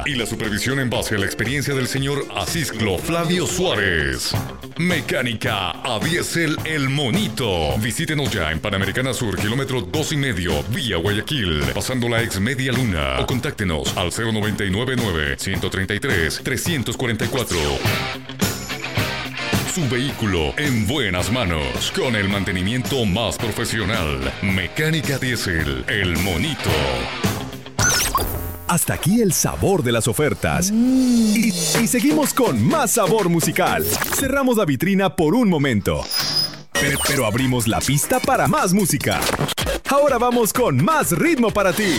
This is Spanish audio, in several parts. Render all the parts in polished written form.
y la supervisión en base a la experiencia del señor Acisclo Flavio Suárez. Mecánica a diésel El Monito. Visítenos ya en Panamericana Sur, kilómetro 2,5, vía Guayaquil, pasando la ex Media Luna, o contáctenos al 0999-133-344. Su vehículo en buenas manos, con el mantenimiento más profesional. Mecánica Diésel El Monito. Hasta aquí el sabor de las ofertas. Y seguimos con más sabor musical. Cerramos la vitrina por un momento, pero abrimos la pista para más música. Ahora vamos con más ritmo para ti.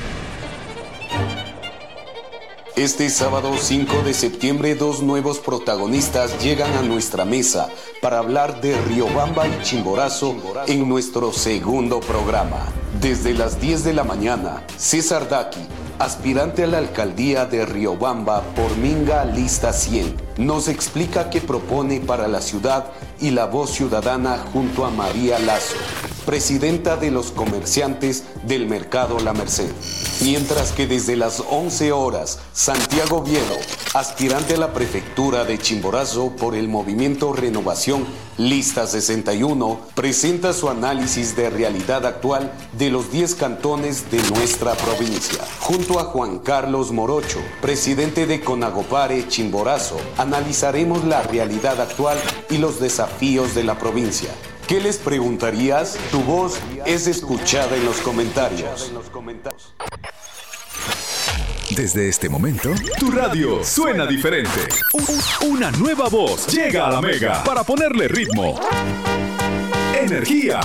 Este sábado 5 de septiembre, 2 nuevos protagonistas llegan a nuestra mesa para hablar de Riobamba y Chimborazo en nuestro segundo programa. Desde las 10 de la mañana, César Daqui, aspirante a la alcaldía de Riobamba por Minga Lista 100, nos explica qué propone para la ciudad y la Voz Ciudadana junto a María Lazo, presidenta de los comerciantes del Mercado La Merced. Mientras que desde las 11 horas, Santiago Viedo, aspirante a la prefectura de Chimborazo por el movimiento Renovación Lista 61, presenta su análisis de realidad actual de los 10 cantones de nuestra provincia. Junto a Juan Carlos Morocho, presidente de Conagopare Chimborazo, analizaremos la realidad actual y los desafíos de la provincia. ¿Qué les preguntarías? Tu voz es escuchada en los comentarios. Desde este momento, tu radio suena diferente. Una nueva voz llega a la Mega para ponerle ritmo, energía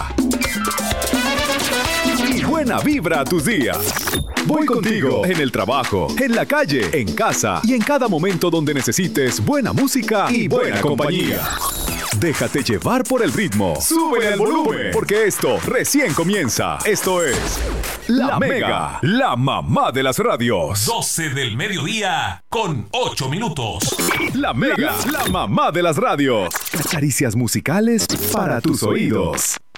y buena vibra a tus días. Voy contigo en el trabajo, en la calle, en casa y en cada momento donde necesites buena música y buena compañía. Déjate llevar por el ritmo. Súbele al volumen, porque esto recién comienza. Esto es La Mega, la mamá de las radios. 12 del mediodía con 8 minutos. La Mega, la mamá de las radios. Caricias musicales para tus oídos.